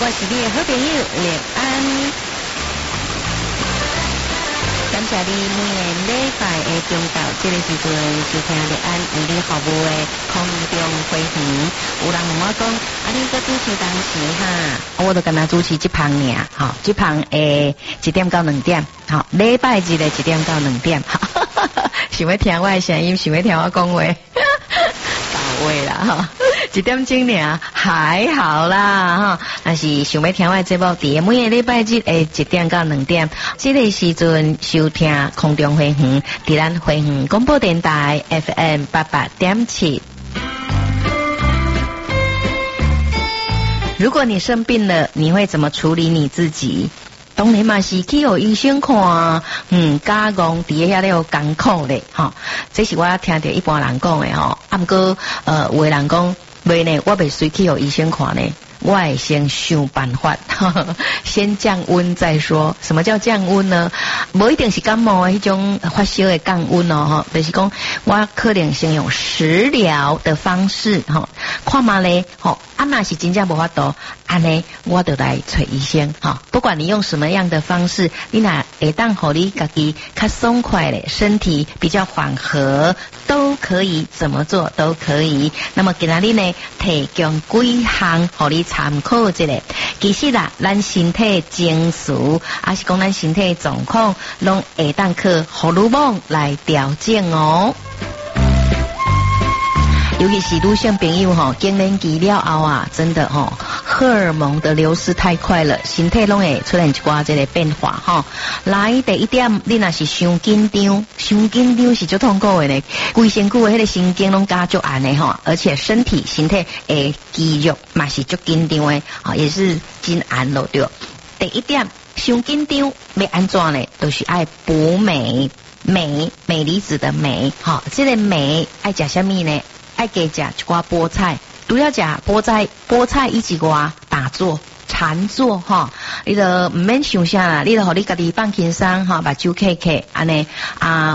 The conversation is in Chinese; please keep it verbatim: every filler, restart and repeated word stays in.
我是你的好朋友立安。感谢你每年礼拜的中昼这个时阵收听立安为你服务的空中飞行。有人问我讲，啊，你个主持当时哈，我都跟他主持这旁尔，好，这旁诶一点到两点，好，礼拜日的一点到两点，哈哈哈哈，想要听我的声音，想要听我讲话，到位啦哈。一点钟呢还好啦哈，但是想要听我的节目，伫每个礼拜日诶一点到两点，这个时阵收听空中飞行，伫咱飞行广播电台 F M 八八点七。如果你生病了，你会怎么处理你自己？当然嘛是去互医生看，嗯，加工伫遐了艰苦咧，吼，这是我听到一般人讲的吼。啊，不过呃，有的人讲，袂呢，我袂随去互医生看呢，我会先想办法，呵呵先降温再说。什么叫降温呢？无一定是感冒的迄种发烧的降温哦，吼，就是讲我可能先用食疗的方式，吼，看嘛咧，吼，啊那是真正无法度。安尼，我就来找医生哈。不管你用什么样的方式，你若会当互你家己较松快咧，身体比较缓和，都可以怎么做都可以。那么今仔日呢，提供几项互你参考一下。其实啦，咱身体情绪，还是讲咱身体状况，拢会当靠荷尔蒙来调整哦。尤其是女性朋友吼，更年期了后啊，真的吼，荷尔蒙的流失太快了，身体拢会出现一寡这个变化吼。来第一点，你若是伤紧张，伤紧张是最痛苦的呢，规身躯的迄个神经拢加足按的吼，而且身体身体的肌肉嘛是足紧张的，吼也是真按落对。第一点，伤紧张要安怎呢？都、就是爱补镁，镁镁离子的镁，吼，这个镁爱食什么呢？爱加食一寡菠菜，除了食菠菜，菠菜以及外打坐、禅坐哈，你都唔免想啥啦，你都互你家己放轻松哈，把酒开开，安尼啊。